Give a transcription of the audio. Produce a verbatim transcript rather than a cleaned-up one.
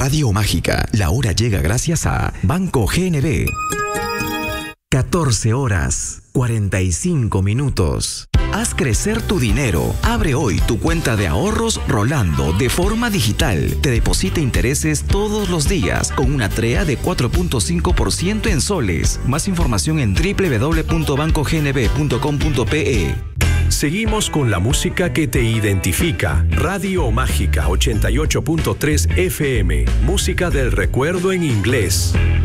Radio Mágica, la hora llega gracias a Banco G N B. catorce horas, cuarenta y cinco minutos. Haz crecer tu dinero. Abre hoy tu cuenta de ahorros Rolando de forma digital. Te deposita intereses todos los días con una T R E A de cuatro punto cinco por ciento en soles. Más información en doble u doble u doble u punto banco g n b punto com punto p e. Seguimos con la música que te identifica. Radio Mágica ochenta y ocho punto tres F M. Música del recuerdo en inglés.